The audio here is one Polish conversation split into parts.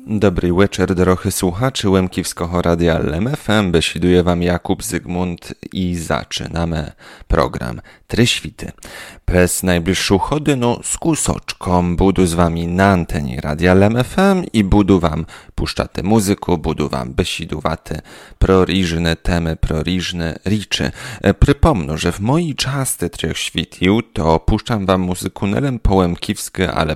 Dobry wieczór, drodzy słuchacze Łemkiwskiego Radia LMFM. Besiduje wam Jakub Zygmunt i zaczynamy program Tryświty. Przez najbliższą godzinę z kusoczką budu z wami na antenie Radia LMFM i budu wam puszczaty muzyku, budu wam besiduwaty proriżne temy, proriżne riczy. Przypomnę, że w mojej czasty trzech świtił to puszczam wam muzyku nelem po łemkiwskie, ale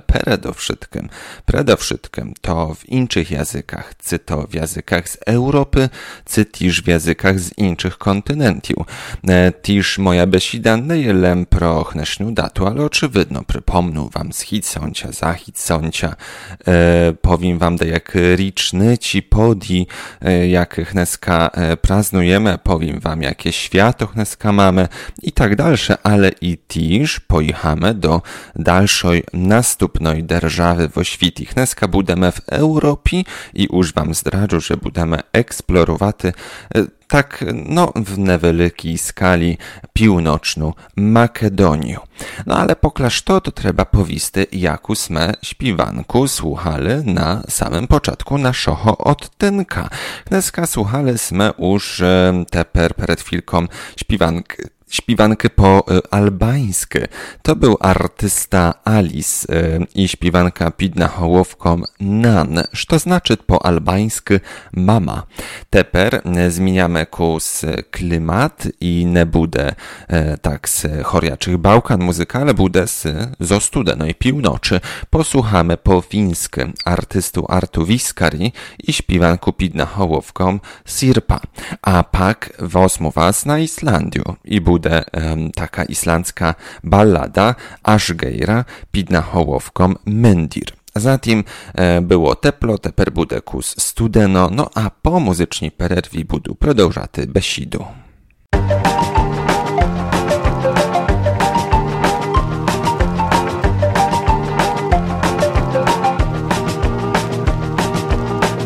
predowszydkiem to w innych językach, czy to w językach z Europy, czy też w językach z innych kontynentów. Też moja besida nie jest pro dnešniu datu, ale oczywidno przypomnę wam z hitsącia, za hitsącia, powiem wam da jak riczny ci podi, jak dneska praznujemy, powiem wam jakie święto dneska mamy i tak dalsze, ale i też pojechamy do dalszej, następnej держawy w świecie. Dneska budemy w Europie i już wam zdradzę, że budemy eksplorowaty tak, w niewielkiej skali północną Makedonię. No ale poklaż to trzeba powisty, jaku sme śpiwanku słuchali na samym początku naszego odtynka. Dneska słuchali sme już teper przed chwilką śpiwankę po albańskie. To był artysta Alice i śpiwanka pід nahołowką Nan, co znaczy po albańsku mama. Teper zmieniamy kurs klimat i nie bude tak z choriaczych Bałkan muzyka, ale bude zo studenej północy. Posłuchamy po fińsku artystu Artu Viskari i śpiwanku pід nahołowką Sirpa. A pak wosmu was na Islandię i bude taka islandzka ballada Ashgeira pід nahołowką Mendir. Zatem było teplo, teper bude kus studeno, a po muzycznej pererwi budu продовжати besidu.